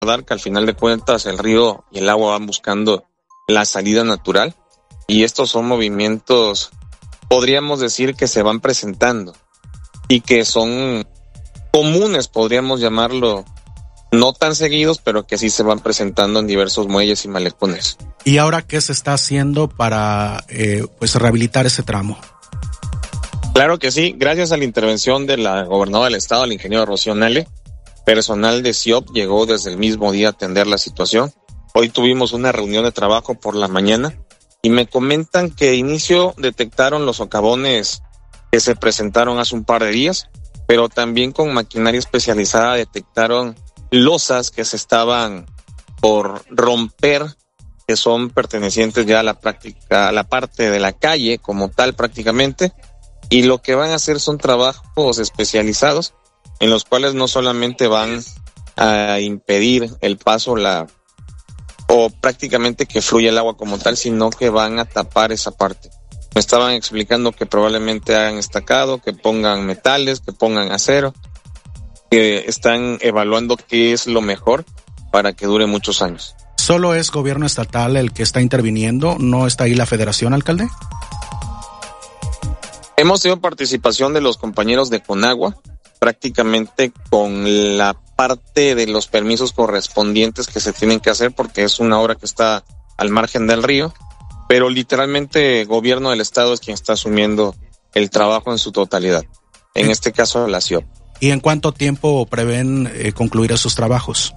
recordar que al final de cuentas el río y el agua van buscando la salida natural, y estos son movimientos, podríamos decir, que se van presentando y que son comunes, podríamos llamarlo, no tan seguidos, pero que sí se van presentando en diversos muelles y malecones. ¿Y ahora qué se está haciendo para rehabilitar ese tramo? Claro que sí, gracias a la intervención de la gobernadora del estado, el ingeniero Rocío Nale, personal de CIOP llegó desde el mismo día a atender la situación. Hoy tuvimos una reunión de trabajo por la mañana y me comentan que de inicio detectaron los socavones que se presentaron hace un par de días, pero también con maquinaria especializada detectaron losas que se estaban por romper, que son pertenecientes ya a la práctica, a la parte de la calle como tal prácticamente, y lo que van a hacer son trabajos especializados en los cuales no solamente van a impedir el paso o prácticamente que fluya el agua como tal, sino que van a tapar esa parte. Me estaban explicando que probablemente hagan estacado, que pongan metales, que pongan acero, que están evaluando qué es lo mejor para que dure muchos años. ¿Solo es gobierno estatal el que está interviniendo? ¿No está ahí la federación, alcalde? Hemos tenido participación de los compañeros de Conagua, prácticamente con la parte de los permisos correspondientes que se tienen que hacer, porque es una obra que está al margen del río, pero literalmente el gobierno del estado es quien está asumiendo el trabajo en su totalidad, en este caso la CIOP. ¿Y en cuánto tiempo prevén concluir esos trabajos?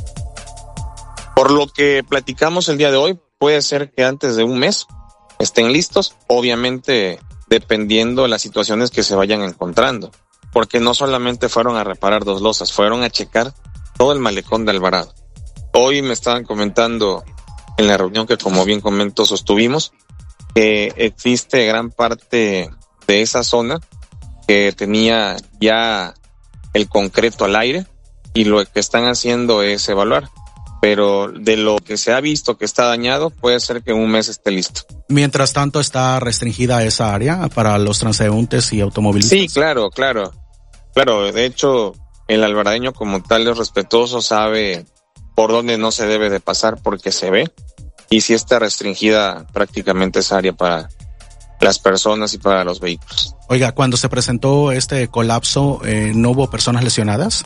Por lo que platicamos el día de hoy, puede ser que antes de un mes estén listos, obviamente dependiendo de las situaciones que se vayan encontrando, porque no solamente fueron a reparar 2 losas, fueron a checar todo el malecón de Alvarado. Hoy me estaban comentando en la reunión que, como bien comento, sostuvimos, que existe gran parte de esa zona que tenía ya el concreto al aire, y lo que están haciendo es evaluar. Pero de lo que se ha visto que está dañado, puede ser que en un mes esté listo. Mientras tanto, ¿está restringida esa área para los transeúntes y automovilistas? Sí, claro. De hecho, el alvaradeño como tal es respetuoso, sabe por dónde no se debe de pasar porque se ve. Y sí está restringida prácticamente esa área para las personas y para los vehículos. Oiga, cuando se presentó este colapso, ¿no hubo personas lesionadas?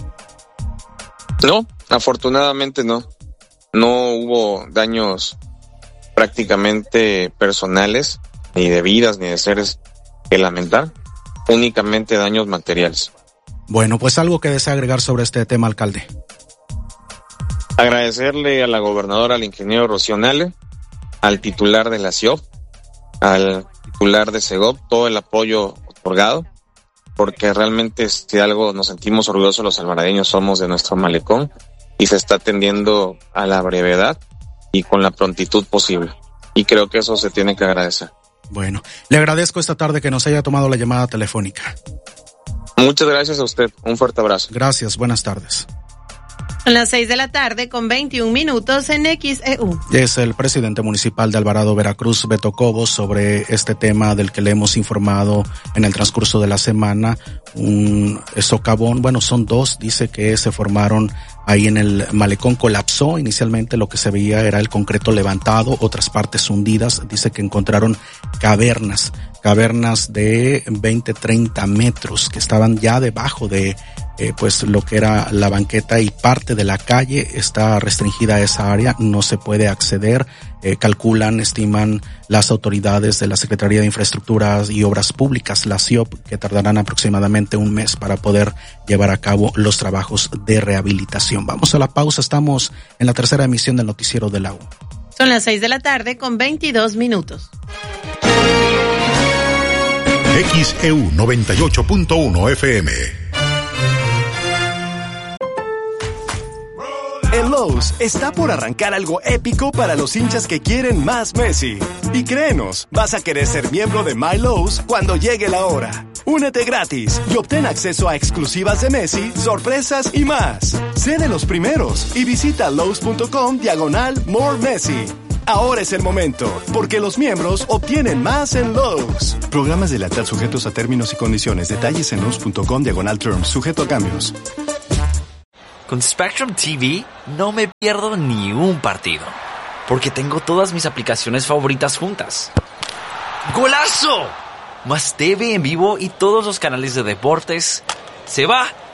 No, afortunadamente no. No hubo daños prácticamente personales, ni de vidas, ni de seres que lamentar, únicamente daños materiales. Bueno, pues algo que desea agregar sobre este tema, alcalde. Agradecerle a la gobernadora, al ingeniero Rocío Nale, al titular de la CIOP, al titular de SEGOP, todo el apoyo otorgado, porque realmente si algo nos sentimos orgullosos los alvaradeños somos de nuestro malecón, y se está atendiendo a la brevedad y con la prontitud posible. Y creo que eso se tiene que agradecer. Bueno, le agradezco esta tarde que nos haya tomado la llamada telefónica. Muchas gracias a usted. Un fuerte abrazo. Gracias, buenas tardes. Son las 6:21 en XEU. Es el presidente municipal de Alvarado, Veracruz, Beto Cobos, sobre este tema del que le hemos informado en el transcurso de la semana. Un socavón, bueno, son 2, dice que se formaron ahí en el malecón, colapsó. Inicialmente lo que se veía era el concreto levantado, otras partes hundidas. Dice que encontraron cavernas de 20-30 metros que estaban ya debajo de lo que era la banqueta, y parte de la calle está restringida a esa área, no se puede acceder. Estiman las autoridades de la Secretaría de Infraestructuras y Obras Públicas, la CIOP, que tardarán aproximadamente un mes para poder llevar a cabo los trabajos de rehabilitación. Vamos a la pausa, estamos en la tercera emisión del Noticiero del Agua. Son las 6:22. XEU 98.1 FM. En Lowe's está por arrancar algo épico para los hinchas que quieren más Messi. Y créenos, vas a querer ser miembro de My Lowe's cuando llegue la hora. Únete gratis y obtén acceso a exclusivas de Messi, sorpresas y más. Sé de los primeros y visita Lowe's.com/More Messi. Ahora es el momento, porque los miembros obtienen más en Lowe's. Programas de lealtad sujetos a términos y condiciones. Detalles en Lowe's.com/terms, sujeto a cambios. Con Spectrum TV no me pierdo ni un partido, porque tengo todas mis aplicaciones favoritas juntas. ¡Golazo! Más TV en vivo y todos los canales de deportes. ¡Se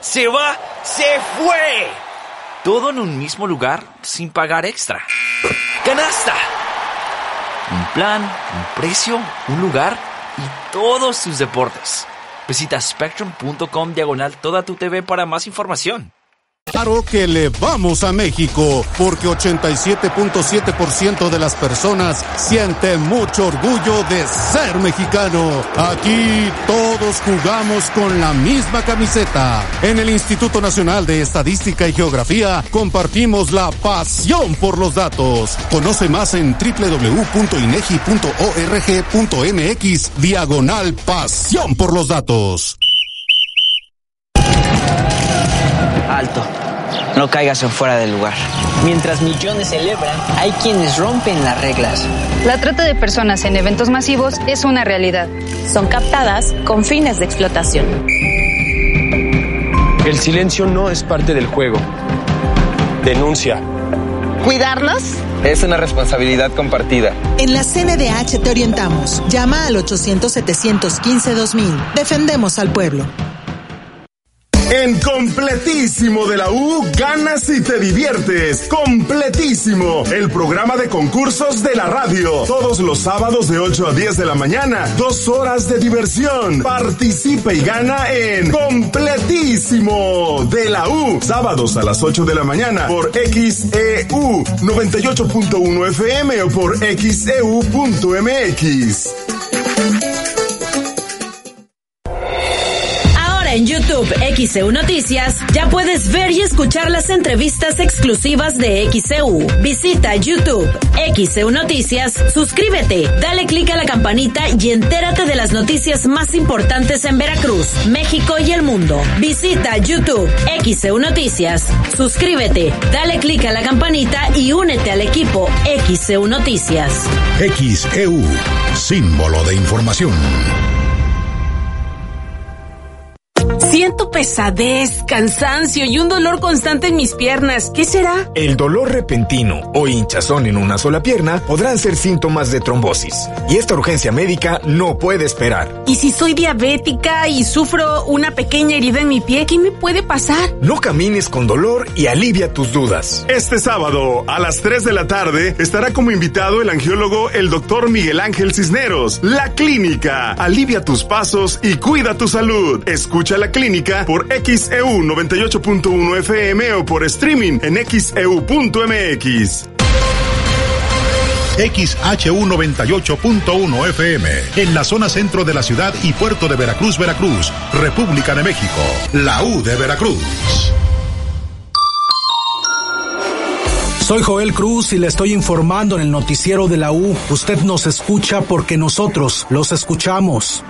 fue! Todo en un mismo lugar sin pagar extra. ¡Canasta! Un plan, un precio, un lugar y todos tus deportes. Visita spectrum.com/toda tu TV para más información. Claro que le vamos a México, porque 87.7% de las personas sienten mucho orgullo de ser mexicano. Aquí todos jugamos con la misma camiseta. En el Instituto Nacional de Estadística y Geografía compartimos la pasión por los datos. Conoce más en www.inegi.org.mx/pasión por los datos. Alto, no caigas en fuera del lugar. Mientras millones celebran, hay quienes rompen las reglas. La trata de personas en eventos masivos es una realidad. Son captadas con fines de explotación. El silencio no es parte del juego. Denuncia. ¿Cuidarlos? Es una responsabilidad compartida. En la CNDH te orientamos. Llama al 800-715-2000. Defendemos al pueblo. En Completísimo de la U, ganas y te diviertes. Completísimo, el programa de concursos de la radio. Todos los sábados de 8 a 10 de la mañana. 2 horas de diversión. Participa y gana en Completísimo de la U. Sábados a las 8 de la mañana por XEU 98.1 FM o por XEU.mx. En YouTube XEU Noticias ya puedes ver y escuchar las entrevistas exclusivas de XEU. Visita YouTube XEU Noticias, suscríbete, dale clic a la campanita y entérate de las noticias más importantes en Veracruz, México y el mundo. Visita YouTube XEU Noticias, suscríbete, dale clic a la campanita y únete al equipo XEU Noticias. XEU, símbolo de información. Siento pesadez, cansancio y un dolor constante en mis piernas. ¿Qué será? El dolor repentino o hinchazón en una sola pierna podrán ser síntomas de trombosis. Y esta urgencia médica no puede esperar. ¿Y si soy diabética y sufro una pequeña herida en mi pie? ¿Qué me puede pasar? No camines con dolor y alivia tus dudas. Este sábado, a las 3 de la tarde, estará como invitado el angiólogo el doctor Miguel Ángel Cisneros. La Clínica. Alivia tus pasos y cuida tu salud. Escucha La Clínica por XEU 98.1 FM o por streaming en XEU.mx. XHU 98.1 FM, en la zona centro de la ciudad y puerto de Veracruz, Veracruz, República de México, la U de Veracruz. Soy Joel Cruz y le estoy informando en el noticiero de la U. Usted nos escucha porque nosotros los escuchamos.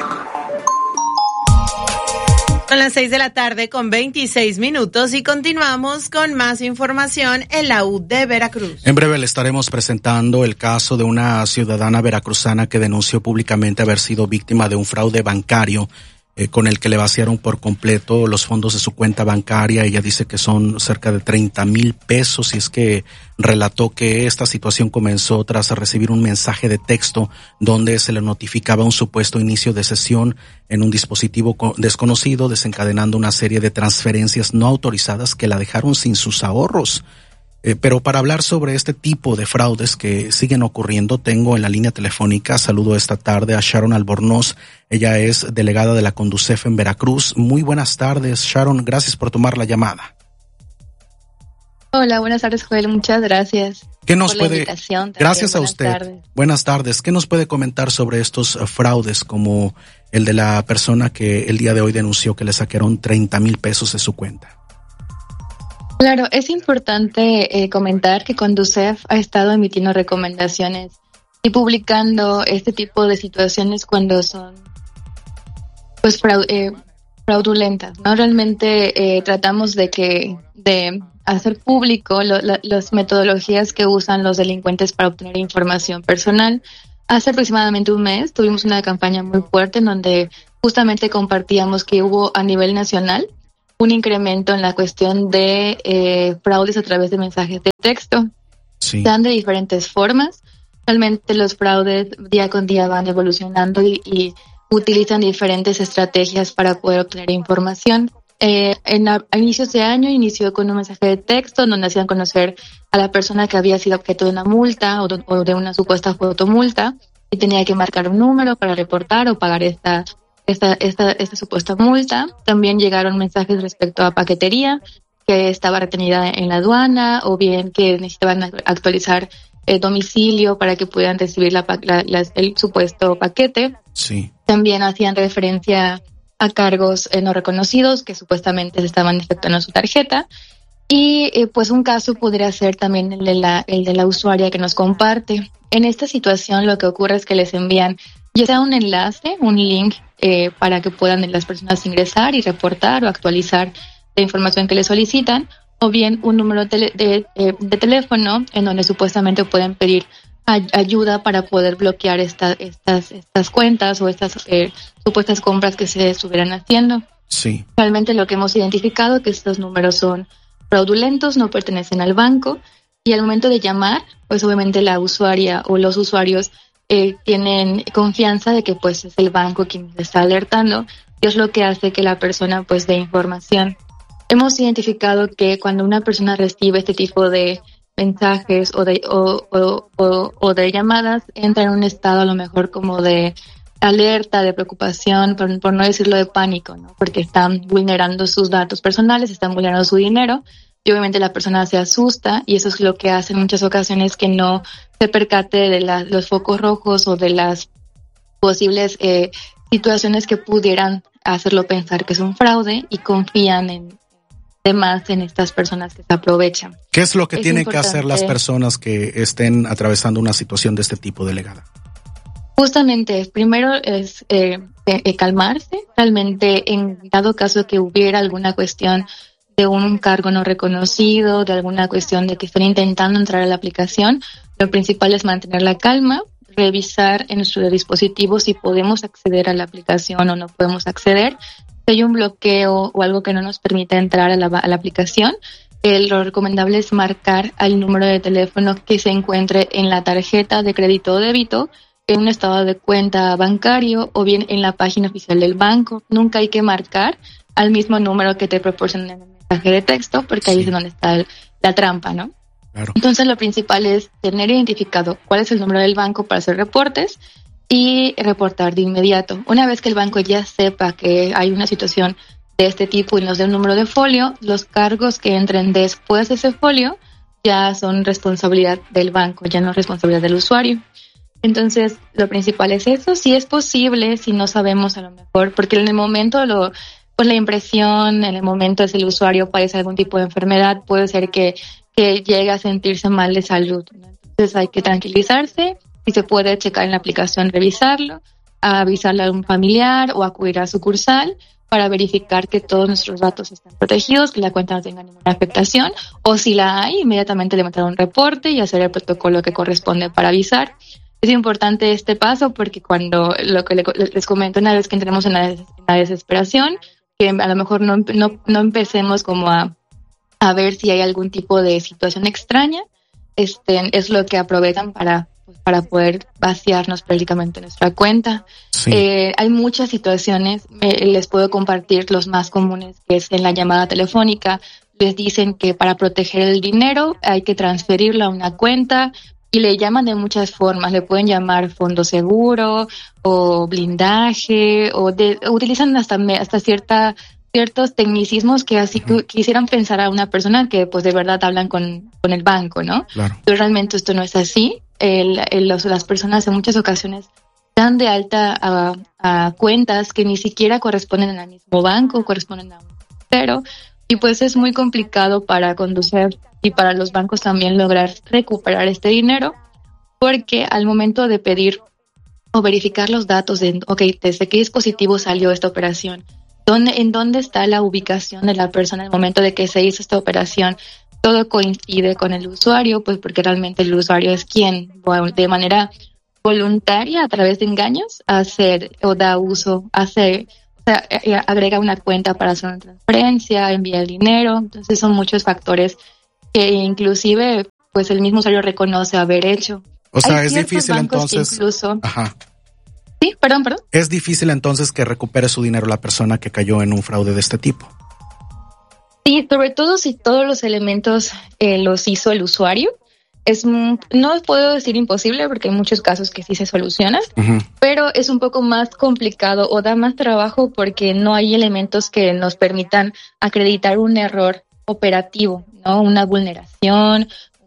Son las 6 de la tarde con 26 minutos y continuamos con más información en la U de Veracruz. En breve le estaremos presentando el caso de una ciudadana veracruzana que denunció públicamente haber sido víctima de un fraude bancario con el que le vaciaron por completo los fondos de su cuenta bancaria. Ella dice que son cerca de 30,000 pesos y es que relató que esta situación comenzó tras recibir un mensaje de texto donde se le notificaba un supuesto inicio de sesión en un dispositivo desconocido, desencadenando una serie de transferencias no autorizadas que la dejaron sin sus ahorros. Pero para hablar sobre este tipo de fraudes que siguen ocurriendo, tengo en la línea telefónica, saludo esta tarde a Sharon Albornoz. Ella es delegada de la Conducef en Veracruz. Muy buenas tardes, Sharon, gracias por tomar la llamada. Hola, buenas tardes, Joel, muchas gracias. ¿Qué nos por puede? La invitación. Gracias a usted. Tardes. Buenas tardes. ¿Qué nos puede comentar sobre estos fraudes como el de la persona que el día de hoy denunció que le sacaron 30,000 pesos de su cuenta? Claro, es importante comentar que Conducef ha estado emitiendo recomendaciones y publicando este tipo de situaciones cuando son pues fraudulentas, ¿no? Realmente tratamos de hacer público las metodologías que usan los delincuentes para obtener información personal. Hace aproximadamente un mes tuvimos una campaña muy fuerte en donde justamente compartíamos que hubo a nivel nacional un incremento en la cuestión de fraudes a través de mensajes de texto. Sí. Dan de diferentes formas. Realmente los fraudes día con día van evolucionando y utilizan diferentes estrategias para poder obtener información. A inicios de año inició con un mensaje de texto donde hacían conocer a la persona que había sido objeto de una multa o de una supuesta fotomulta y tenía que marcar un número para reportar o pagar esta supuesta multa. También llegaron mensajes respecto a paquetería que estaba retenida en la aduana o bien que necesitaban actualizar el domicilio para que pudieran recibir el supuesto paquete. Sí. También hacían referencia a cargos no reconocidos que supuestamente se estaban efectuando en su tarjeta. Y pues un caso podría ser también el de la usuaria que nos comparte. En esta situación lo que ocurre es que les envían ya sea un enlace, un link para que puedan las personas ingresar y reportar o actualizar la información que les solicitan, o bien un número de teléfono en donde supuestamente pueden pedir ayuda para poder bloquear estas cuentas o estas supuestas compras que se estuvieran haciendo. Sí. Realmente lo que hemos identificado es que estos números son fraudulentos, no pertenecen al banco, y al momento de llamar, pues obviamente la usuaria o los usuarios tienen confianza de que pues es el banco quien les está alertando, y es lo que hace que la persona pues dé información. Hemos identificado que cuando una persona recibe este tipo de mensajes o de llamadas, entra en un estado a lo mejor como de alerta, de preocupación, por no decirlo de pánico, ¿no? Porque están vulnerando sus datos personales, están vulnerando su dinero, y obviamente la persona se asusta, y eso es lo que hace en muchas ocasiones que no se percate de los focos rojos o de las posibles situaciones que pudieran hacerlo pensar que es un fraude y confían más en estas personas que se aprovechan. ¿Qué es lo que tienen que hacer las personas que estén atravesando una situación de este tipo, delegada? Justamente, primero es calmarse. Realmente, en dado caso que hubiera alguna cuestión de un cargo no reconocido, de alguna cuestión de que estén intentando entrar a la aplicación, lo principal es mantener la calma, revisar en nuestro dispositivo si podemos acceder a la aplicación o no podemos acceder. Si hay un bloqueo o algo que no nos permite entrar a la aplicación, lo recomendable es marcar al número de teléfono que se encuentre en la tarjeta de crédito o débito, en un estado de cuenta bancario o bien en la página oficial del banco. Nunca hay que marcar al mismo número que te proporcionan en el mensaje de texto, porque ahí es donde está la trampa, ¿no? Claro. Entonces lo principal es tener identificado cuál es el número del banco para hacer reportes y reportar de inmediato. Una vez que el banco ya sepa que hay una situación de este tipo y nos dé un número de folio, los cargos que entren después de ese folio ya son responsabilidad del banco, ya no es responsabilidad del usuario. Entonces, lo principal es eso. Si es posible, si no sabemos a lo mejor, porque en el momento pues la impresión, en el momento es el usuario padece algún tipo de enfermedad, puede ser que llegue a sentirse mal de salud, ¿no? Entonces hay que tranquilizarse. Si se puede checar en la aplicación, revisarlo, avisarle a un familiar o acudir a sucursal para verificar que todos nuestros datos están protegidos, que la cuenta no tenga ninguna afectación, o si la hay, inmediatamente levantar un reporte y hacer el protocolo que corresponde para avisar. Es importante este paso porque cuando lo que les comento, una vez que entremos en la desesperación, que a lo mejor no empecemos como a ver si hay algún tipo de situación extraña, es lo que aprovechan para poder vaciarnos prácticamente nuestra cuenta. Sí. Hay muchas situaciones, les puedo compartir los más comunes, que es en la llamada telefónica. Les dicen que para proteger el dinero hay que transferirlo a una cuenta y le llaman de muchas formas. Le pueden llamar fondo seguro o blindaje o utilizan hasta ciertos tecnicismos que así quisieran pensar a una persona que pues de verdad hablan con el banco, ¿no? Claro. Pero realmente esto no es así. Las personas en muchas ocasiones dan de alta a cuentas que ni siquiera corresponden al mismo banco, corresponden a un tercero, y pues es muy complicado para conducir y para los bancos también lograr recuperar este dinero, porque al momento de pedir o verificar los datos de, desde qué dispositivo salió esta operación, en dónde está la ubicación de la persona en el momento de que se hizo esta operación, todo coincide con el usuario, pues porque realmente el usuario es quien de manera voluntaria, a través de engaños, hacer o da uso, agrega una cuenta para hacer una transferencia, enviar dinero. Entonces son muchos factores que inclusive pues el mismo usuario reconoce haber hecho. O sea, es difícil entonces. Incluso... Ajá. Sí, perdón. Es difícil entonces que recupere su dinero la persona que cayó en un fraude de este tipo. Sí, sobre todo si todos los elementos los hizo el usuario. No puedo decir imposible porque hay muchos casos que sí se solucionan, pero es un poco más complicado o da más trabajo porque no hay elementos que nos permitan acreditar un error operativo, ¿no? Una vulneración,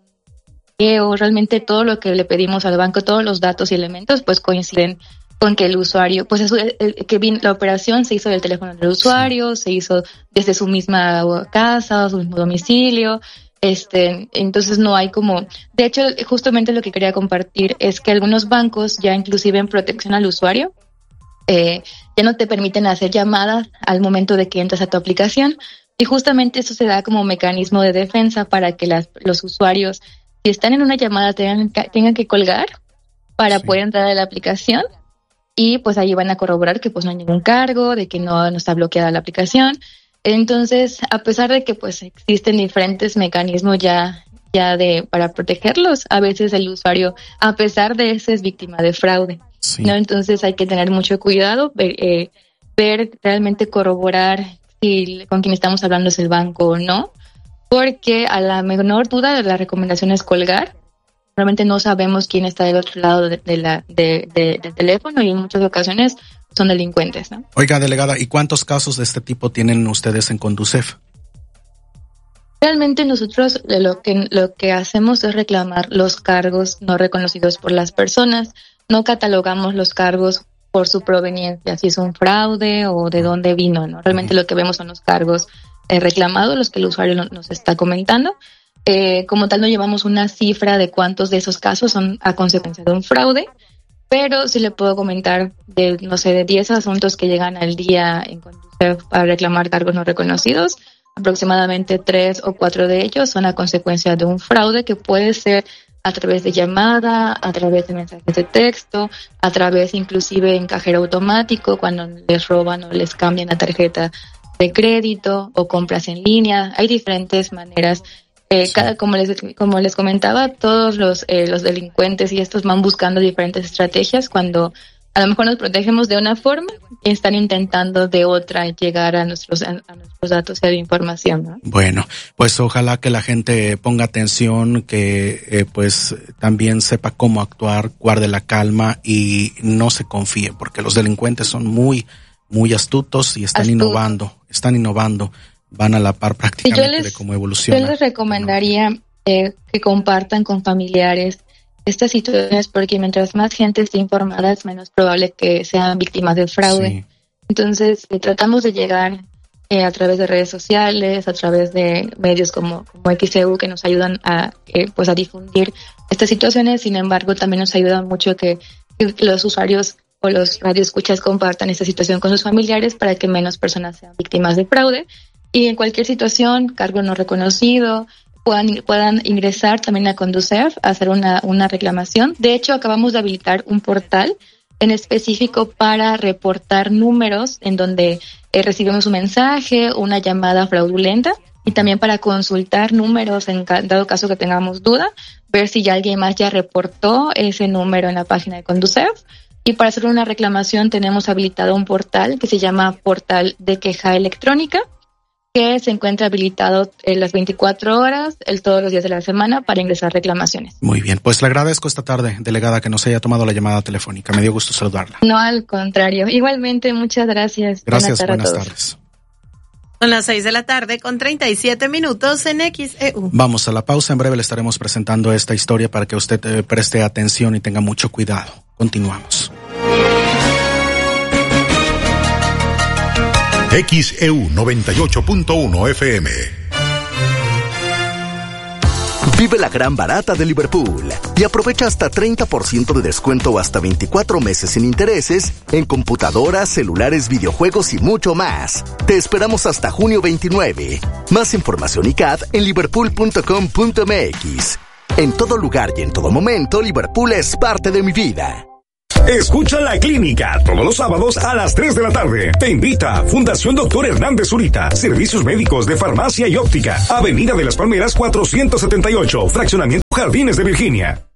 o realmente todo lo que le pedimos al banco, todos los datos y elementos pues coinciden con que el usuario, pues la operación se hizo del teléfono del usuario, se hizo desde su misma casa, su mismo domicilio. Entonces no hay como, de hecho, justamente lo que quería compartir es que algunos bancos ya inclusive en protección al usuario, ya no te permiten hacer llamadas al momento de que entras a tu aplicación, y justamente eso se da como mecanismo de defensa para que los usuarios, si están en una llamada, tengan que colgar para poder entrar a la aplicación, y pues ahí van a corroborar que pues no hay ningún cargo, de que no está bloqueada la aplicación. Entonces, a pesar de que pues existen diferentes mecanismos ya para protegerlos, a veces el usuario, a pesar de eso, es víctima de fraude, ¿no? Entonces hay que tener mucho cuidado, ver realmente corroborar si con quien estamos hablando es el banco o no, porque a la menor duda la recomendación es colgar. Realmente no sabemos quién está del otro lado del teléfono y en muchas ocasiones son delincuentes, ¿no? Oiga, delegada, ¿y cuántos casos de este tipo tienen ustedes en Conducef? Realmente nosotros lo que hacemos es reclamar los cargos no reconocidos por las personas. No catalogamos los cargos por su proveniencia, si es un fraude o de dónde vino, ¿no? Realmente lo que vemos son los cargos reclamados, los que el usuario nos está comentando. Como tal no llevamos una cifra de cuántos de esos casos son a consecuencia de un fraude, pero sí le puedo comentar de 10 asuntos que llegan al día en Conducef para reclamar cargos no reconocidos, aproximadamente 3 o 4 de ellos son a consecuencia de un fraude que puede ser a través de llamada, a través de mensajes de texto, a través inclusive en cajero automático cuando les roban o les cambian la tarjeta de crédito o compras en línea. Hay diferentes maneras. Como les comentaba, todos los delincuentes y estos van buscando diferentes estrategias cuando a lo mejor nos protegemos de una forma y están intentando de otra llegar a nuestros datos y a la información, ¿no? Bueno, pues ojalá que la gente ponga atención, que pues también sepa cómo actuar, guarde la calma y no se confíe, porque los delincuentes son muy, muy astutos y están innovando. Van a la par prácticamente de cómo evoluciona. Yo les recomendaría que compartan con familiares estas situaciones porque mientras más gente esté informada es menos probable que sean víctimas de fraude. Sí. Entonces tratamos de llegar a través de redes sociales, a través de medios como XEU que nos ayudan a difundir estas situaciones. Sin embargo, también nos ayuda mucho que los usuarios o los radioescuchas compartan esta situación con sus familiares para que menos personas sean víctimas de fraude. Y en cualquier situación, cargo no reconocido, puedan ingresar también a Conducef a hacer una reclamación. De hecho, acabamos de habilitar un portal en específico para reportar números en donde recibimos un mensaje, una llamada fraudulenta y también para consultar números en dado caso que tengamos duda, ver si ya alguien más ya reportó ese número en la página de Conducef. Y para hacer una reclamación tenemos habilitado un portal que se llama Portal de Queja Electrónica, que se encuentra habilitado en las 24 horas, todos los días de la semana, para ingresar reclamaciones. Muy bien, pues le agradezco esta tarde, delegada, que nos haya tomado la llamada telefónica. Me dio gusto saludarla. No, al contrario. Igualmente, muchas gracias. Gracias, buenas tardes. Son las 6:37 en XEU. Vamos a la pausa, en breve le estaremos presentando esta historia para que usted preste atención y tenga mucho cuidado. Continuamos. XEU 98.1 FM. Vive la gran barata de Liverpool y aprovecha hasta 30% de descuento o hasta 24 meses sin intereses en computadoras, celulares, videojuegos y mucho más. Te esperamos hasta junio 29. Más información y CAD en liverpool.com.mx. En todo lugar y en todo momento, Liverpool es parte de mi vida. Escucha La Clínica todos los sábados a las 3 de la tarde. Te invita Fundación Dr. Hernández Zurita, servicios médicos de farmacia y óptica. Avenida de las Palmeras 478, Fraccionamiento Jardines de Virginia.